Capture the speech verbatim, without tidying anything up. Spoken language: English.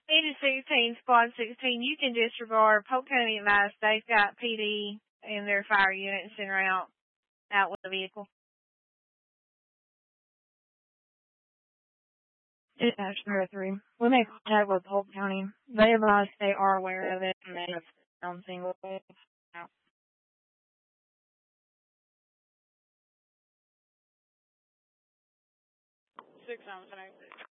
Eight sixteen, squad sixteen, you can disregard. Polk County advised they've got P D and their fire units en route out with the vehicle. It's Ashmore three. We make contact with Polk County. They advise they are aware of it and they have on single out. Six on